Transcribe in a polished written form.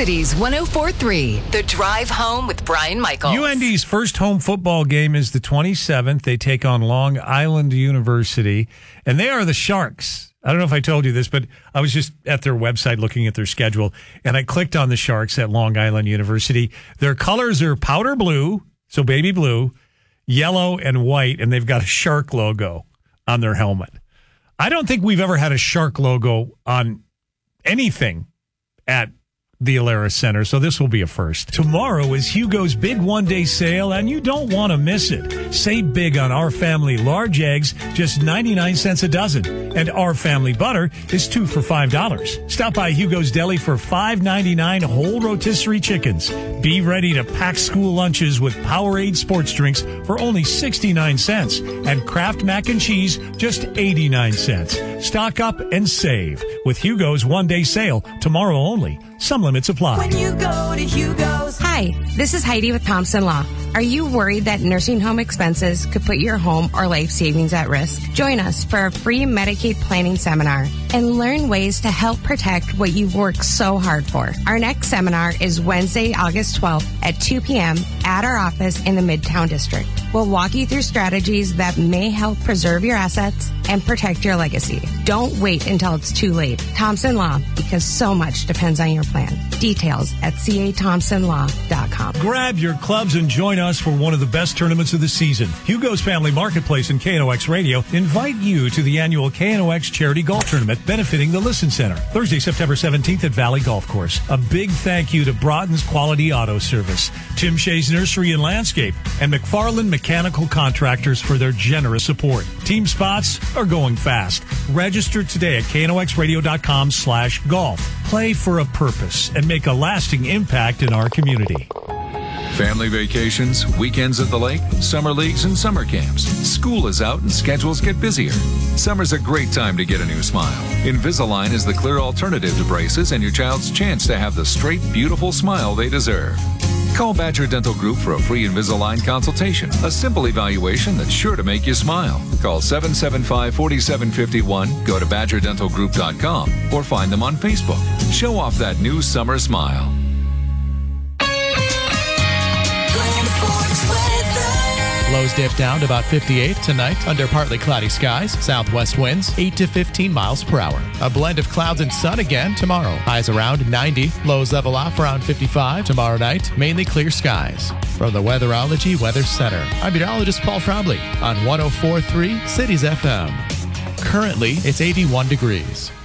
Cities 104.3, The Drive Home with Brian Michaels. UND's first home football game is the 27th. They take on Long Island University, and they are the Sharks. I don't know if I told you this, but I was just at their website looking at their schedule, and I clicked on the Sharks at Long Island University. Their colors are powder blue, so baby blue, yellow, and white, and they've got a shark logo on their helmet. I don't think we've ever had a shark logo on anything at the Alara Center, so this will be a first. Tomorrow is Hugo's big one-day sale, and you don't want to miss it. Save big on Our Family large eggs, just 99 cents a dozen. And Our Family butter is 2 for $5. Stop by Hugo's Deli for $5.99 whole rotisserie chickens. Be ready to pack school lunches with Powerade sports drinks for only 69 cents. And Kraft mac and cheese, just 89 cents. Stock up and save with Hugo's one-day sale, tomorrow only. Some limits apply. When you go to Hugo's. Hi, this is Heidi with Thompson Law. Are you worried that nursing home expenses could put your home or life savings at risk? Join us for a free Medicaid planning seminar and learn ways to help protect what you've worked so hard for. Our next seminar is Wednesday, August 12th at 2 p.m. at our office in the Midtown District. We'll walk you through strategies that may help preserve your assets and protect your legacy. Don't wait until it's too late. Thompson Law, because so much depends on your plan. Details at cathompsonlaw.com. Grab your clubs and join us for one of the best tournaments of the season. Hugo's Family Marketplace and KNOX Radio invite you to the annual KNOX Charity Golf Tournament benefiting the Listen Center. Thursday, September 17th at Valley Golf Course. A big thank you to Broughton's Quality Auto Service, Tim Shea's Nursery and Landscape, and McFarland Mechanical Contractors for their generous support. Team spots are going fast. Register today at knoxradio.com/golf. Play for a purpose and make a lasting impact in our community. Family vacations, weekends at the lake, summer leagues, and summer camps. School is out and schedules get busier. Summer's a great time to get a new smile. Invisalign is the clear alternative to braces and your child's chance to have the straight, beautiful smile they deserve. Call Badger Dental Group for a free Invisalign consultation, a simple evaluation that's sure to make you smile. Call 775-4751, go to badgerdentalgroup.com, or find them on Facebook. Show off that new summer smile. Lows dip down to about 58 tonight under partly cloudy skies. Southwest winds 8 to 15 miles per hour. A blend of clouds and sun again tomorrow. Highs around 90. Lows level off around 55. Tomorrow night, mainly clear skies. From the Weatherology Weather Center, I'm meteorologist Paul Trombley on 104.3 Cities FM. Currently, it's 81 degrees.